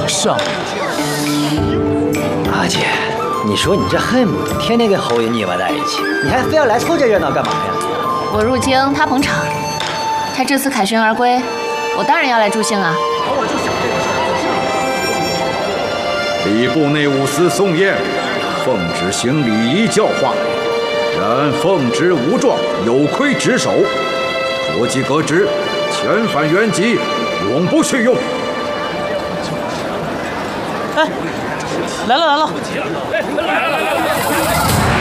是啊。 阿姐，你说你这恨不得天天跟侯爷腻歪在一起，你还非要来凑这热闹干嘛呀？ 我入京，他捧场。他这次凯旋而归，我当然要来助兴啊。 礼部内务司宋燕，奉旨行礼仪教化，然奉旨无状，有亏职守，着即革职，遣返原籍，永不叙用。 哎，来了来了！